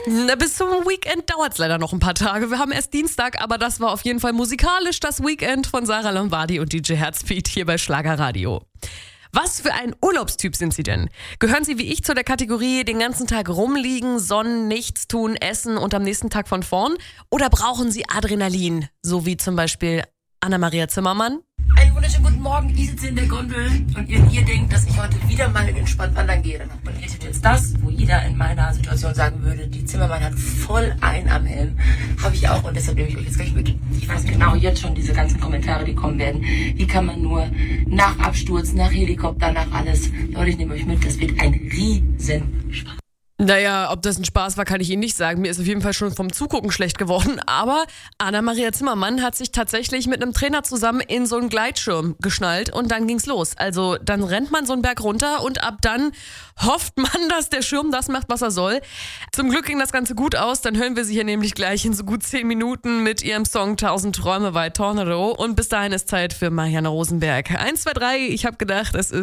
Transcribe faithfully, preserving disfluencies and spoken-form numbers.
Na, bis zum Weekend dauert es leider noch ein paar Tage. Wir haben erst Dienstag, aber das war auf jeden Fall musikalisch das Weekend von Sarah Lombardi und D J Herzbeat hier bei Schlagerradio. Was für ein Urlaubstyp sind Sie denn? Gehören Sie wie ich zu der Kategorie den ganzen Tag rumliegen, sonnen, nichts tun, essen und am nächsten Tag von vorn? Oder brauchen Sie Adrenalin, so wie zum Beispiel Anna-Maria Zimmermann? Einen wunderschönen guten Morgen, ich sitze in der Gondel und ihr, ihr denkt, dass ich heute wieder mal entspannt wandern gehe. Und ihr tut jetzt das, wo jeder in meiner Situation sagen würde, die Zimmermann hat voll ein am Helm. Habe ich auch und deshalb nehme ich euch jetzt gleich mit. Ich weiß genau jetzt schon diese ganzen Kommentare, die kommen werden. Wie kann man nur nach Absturz, nach Helikopter, nach alles. Leute, ich nehme euch mit, das wird ein Riesenspaß. Naja, ob das ein Spaß war, kann ich Ihnen nicht sagen. Mir ist auf jeden Fall schon vom Zugucken schlecht geworden. Aber Anna-Maria Zimmermann hat sich tatsächlich mit einem Trainer zusammen in so einen Gleitschirm geschnallt und dann ging's los. Also dann rennt man so einen Berg runter und ab dann hofft man, dass der Schirm das macht, was er soll. Zum Glück ging das Ganze gut aus. Dann hören wir sie hier nämlich gleich in so gut zehn Minuten mit ihrem Song Tausend Träume bei Tornado. Und bis dahin ist Zeit für Marianne Rosenberg. Eins, zwei, drei, ich habe gedacht, es ist